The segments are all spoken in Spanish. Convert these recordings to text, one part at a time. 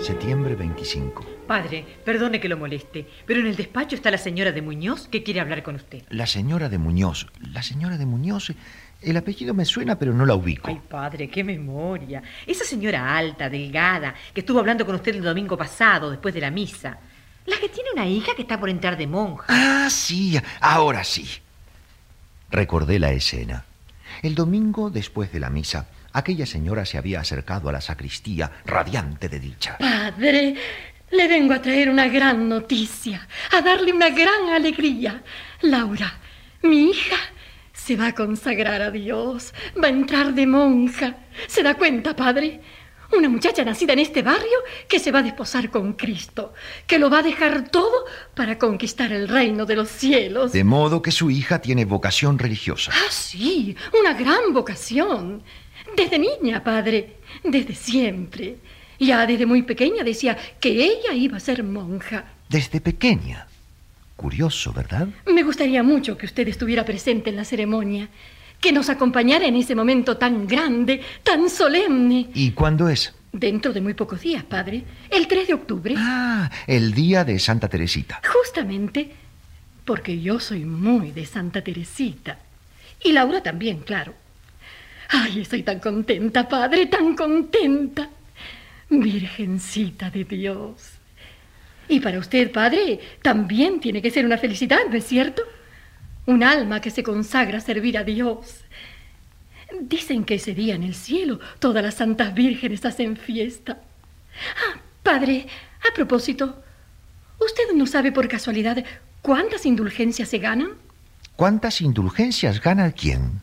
Septiembre 25. Padre, perdone que lo moleste, pero en el despacho está la señora de Muñoz que quiere hablar con usted. La señora de Muñoz. La señora de Muñoz. El apellido me suena, pero no la ubico. Ay, padre, qué memoria. Esa señora alta, delgada, que estuvo hablando con usted el domingo pasado, después de la misa. La que tiene una hija que está por entrar de monja. Ah, sí, ahora sí. Recordé la escena. El domingo, después de la misa, aquella señora se había acercado a la sacristía, radiante de dicha. Padre, le vengo a traer una gran noticia, a darle una gran alegría. Laura, mi hija, se va a consagrar a Dios, va a entrar de monja. ¿Se da cuenta, padre? Una muchacha nacida en este barrio que se va a desposar con Cristo, que lo va a dejar todo para conquistar el reino de los cielos. De modo que su hija tiene vocación religiosa. Ah, sí, una gran vocación. Desde niña, padre, desde siempre. Ya desde muy pequeña decía que ella iba a ser monja. Desde pequeña. Curioso, ¿verdad? Me gustaría mucho que usted estuviera presente en la ceremonia, que nos acompañara en ese momento tan grande, tan solemne. ¿Y cuándo es? Dentro de muy pocos días, padre. El 3 de octubre. Ah, el día de Santa Teresita. Justamente porque yo soy muy de Santa Teresita. Y Laura también, claro. Ay, estoy tan contenta, padre, tan contenta. Virgencita de Dios. Y para usted, padre, también tiene que ser una felicidad, ¿no es cierto? Un alma que se consagra a servir a Dios. Dicen que ese día en el cielo todas las santas vírgenes hacen fiesta. Ah, padre, a propósito, ¿usted no sabe por casualidad cuántas indulgencias se ganan? ¿Cuántas indulgencias gana quién?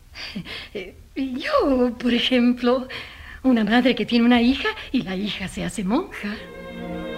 Yo, por ejemplo, una madre que tiene una hija y la hija se hace monja.